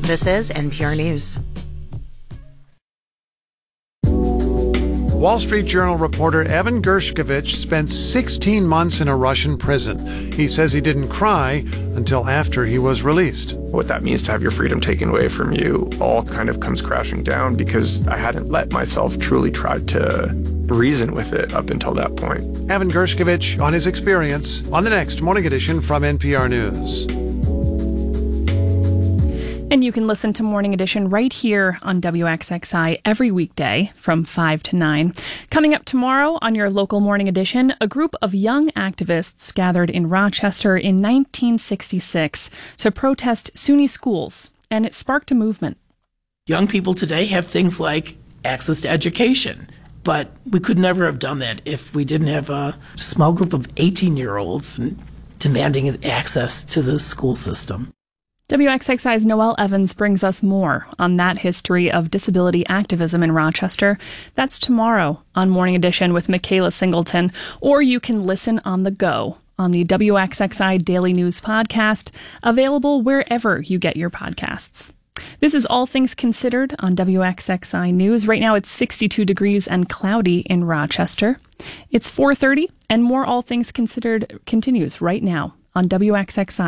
This is NPR News. Wall Street Journal reporter Evan Gershkovich spent 16 months in a Russian prison. He says he didn't cry until after he was released. What that means to have your freedom taken away from you all kind of comes crashing down because I hadn't let myself truly try to reason with it up until that point. Evan Gershkovich on his experience on the next Morning Edition from NPR News. And you can listen to Morning Edition right here on WXXI every weekday from 5 to 9. Coming up tomorrow on your local Morning Edition, a group of young activists gathered in Rochester in 1966 to protest SUNY schools, and it sparked a movement. Young people today have things like access to education, but we could never have done that if we didn't have a small group of 18-year-olds demanding access to the school system. WXXI's Noelle Evans brings us more on that history of disability activism in Rochester. That's tomorrow on Morning Edition with Michaela Singleton, or you can listen on the go on the WXXI Daily News podcast, available wherever you get your podcasts. This is All Things Considered on WXXI News. Right now it's 62 degrees and cloudy in Rochester. It's 4:30, and more All Things Considered continues right now on WXXI.